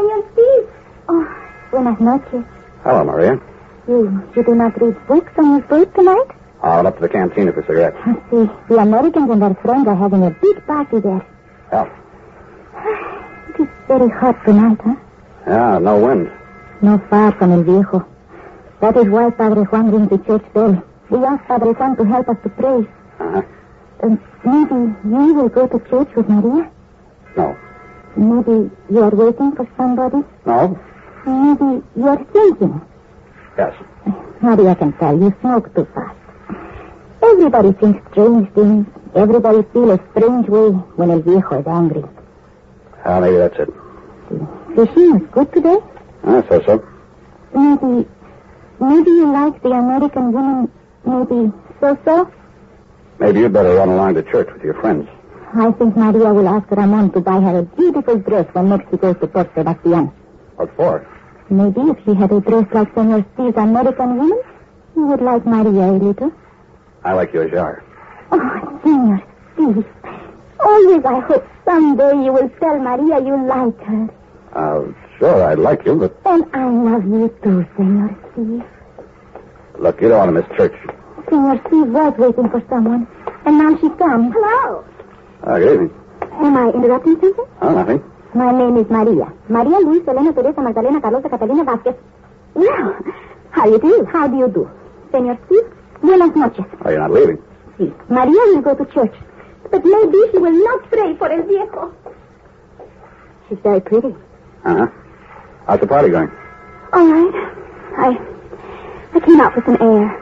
Senor Steve. Oh, buenas noches. Hello, Maria. You do not read books on your boat tonight? I went up to the cantina for cigarettes. I see. The Americans and their friends are having a big party there. Yeah. It is very hot tonight, huh? Yeah, no wind. No far from El Viejo. That is why Padre Juan rings the church bell. We asked Padre Juan to help us to pray. Uh-huh. Maybe you will go to church with Maria? No. Maybe you are waiting for somebody? No? Maybe you are thinking. Yes. Maria can tell you smoke too fast. Everybody thinks strange things. Everybody feels a strange way when El Viejo is angry. Maybe that's it. Fishing was good today? I suppose so. Maybe you like the American women, maybe so? Maybe you'd better run along to church with your friends. I think Maria will ask Ramon to buy her a beautiful dress when next she goes to Port Sebastian. What for? Maybe if she had a dress like Senor Steve's American women, you would like Maria a little. I like you as you are. Oh, Senor Steve. Always I hope someday you will tell Maria you like her. Sure, I'd like you, but... And I love you too, Senor Steve. Look, you don't want to miss church. Senor Steve was waiting for someone, and now she comes. Hello. Good evening. Am I interrupting something? Oh, nothing. My name is Maria. Maria Luis Elena Teresa Magdalena Carlota Catalina Vasquez. Well, how do you do? How do you do? Senor Steve, buenas noches. Oh, you're not leaving. Sí. Maria will go to church, but maybe she will not pray for El Viejo. She's very pretty. Uh-huh. How's the party going? All right. I came out for some air.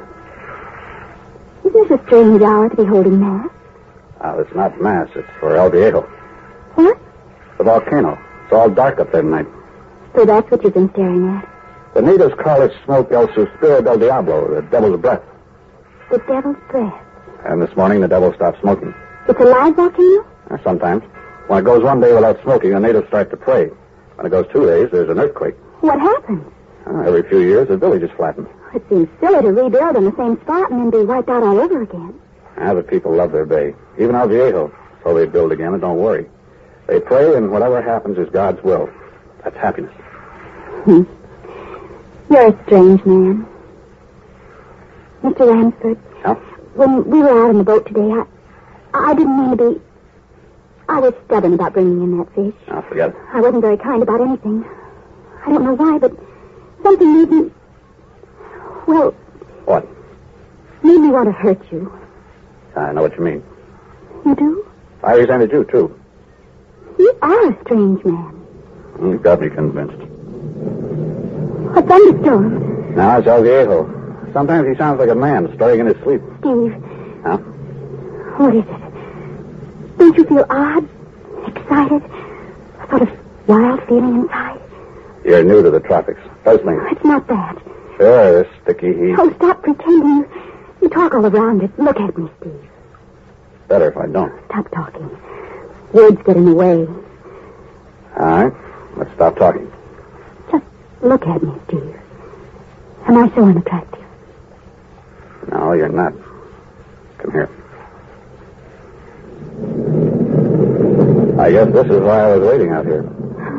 Isn't this a strange hour to be holding Mass? It's not Mass. It's for El Viejo. What? The volcano. It's all dark up there tonight. So that's what you've been staring at. The natives call it smoke El Suspiro del Diablo, the devil's breath. The devil's breath. And this morning the devil stopped smoking. It's a live volcano? Sometimes. When it goes one day without smoking, the natives start to pray. When it goes 2 days, there's an earthquake. What happens? Every few years, the village is flattened. It seems silly to rebuild in the same spot and then be wiped out all over again. The people love their bay. Even El Viejo. So they build again and don't worry. They pray, and whatever happens is God's will. That's happiness. You're a strange man. Mr. Ramsford. Yeah? When we were out on the boat today, I didn't mean to be... I was stubborn about bringing in that fish. Forget it. I wasn't very kind about anything. I don't know why, but something made me... Well... What? Made me want to hurt you. I know what you mean. You do? I resented you, too. You are a strange man. You've got me convinced. A thunderstorm. Now, it's El Viejo. Sometimes he sounds like a man stirring in his sleep. Steve. Huh? What is it? Don't you feel odd? Excited? A sort of wild feeling inside? You're new to the tropics. Puzzling. It's not that. Sure, this sticky heat. Oh, stop pretending. You talk all around it. Look at me, Steve. Better if I don't. Stop talking. Words get in the way. All right. Let's stop talking. Just look at me, Steve. Am I so unattractive? No, you're not. Come here. I guess this is why I was waiting out here.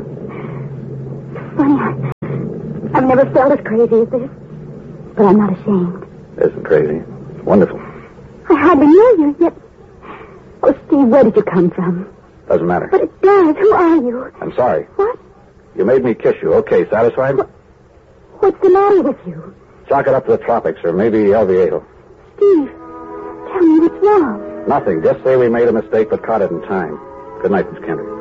Funny, I've never felt as crazy as this. But I'm not ashamed. It isn't crazy. It's wonderful. I hardly know you, yet... Oh, Steve, where did you come from? Doesn't matter. But it does. Who are you? I'm sorry. What? You made me kiss you. Okay, satisfied? What's the matter with you? Chalk it up to the tropics, or maybe El Viejo. Steve, tell me what's wrong. Nothing. Just say we made a mistake but caught it in time. Good night, Miss Kendrick.